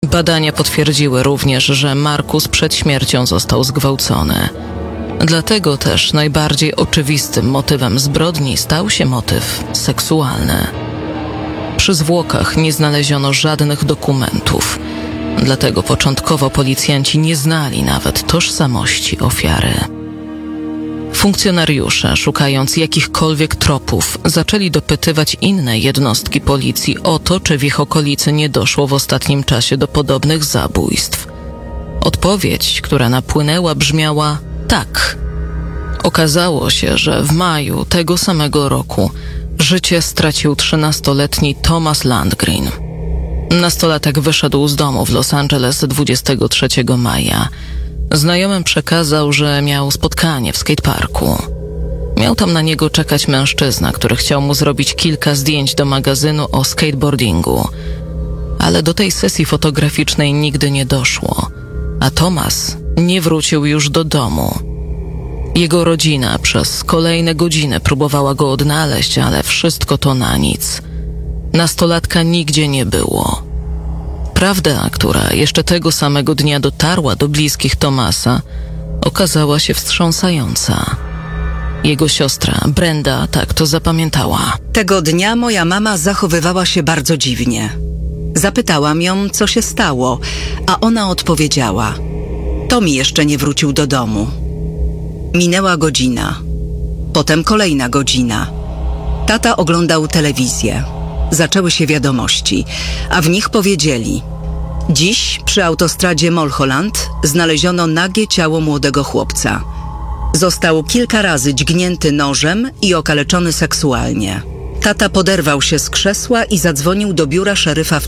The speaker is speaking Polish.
Badania potwierdziły również, że Markus przed śmiercią został zgwałcony. Dlatego też najbardziej oczywistym motywem zbrodni stał się motyw seksualny. Przy zwłokach nie znaleziono żadnych dokumentów, dlatego początkowo policjanci nie znali nawet tożsamości ofiary. Funkcjonariusze, szukając jakichkolwiek tropów, zaczęli dopytywać inne jednostki policji o to, czy w ich okolicy nie doszło w ostatnim czasie do podobnych zabójstw. Odpowiedź, która napłynęła, brzmiała tak. Okazało się, że w maju tego samego roku życie stracił 13-letni Thomas Landgren. Nastolatek wyszedł z domu w Los Angeles 23 maja. Znajomym przekazał, że miał spotkanie w skateparku. Miał tam na niego czekać mężczyzna, który chciał mu zrobić kilka zdjęć do magazynu o skateboardingu. Ale do tej sesji fotograficznej nigdy nie doszło, a Thomas nie wrócił już do domu. Jego rodzina przez kolejne godziny próbowała go odnaleźć, ale wszystko to na nic. Nastolatka nigdzie nie było. Prawda, która jeszcze tego samego dnia dotarła do bliskich Thomasa, okazała się wstrząsająca. Jego siostra, Brenda, tak to zapamiętała. Tego dnia moja mama zachowywała się bardzo dziwnie. Zapytałam ją, co się stało, a ona odpowiedziała: Tommy jeszcze nie wrócił do domu. Minęła godzina. Potem kolejna godzina. Tata oglądał telewizję. Zaczęły się wiadomości, a w nich powiedzieli: dziś przy autostradzie Mulholland znaleziono nagie ciało młodego chłopca. Został kilka razy dźgnięty nożem i okaleczony seksualnie. Tata poderwał się z krzesła i zadzwonił do biura szeryfa w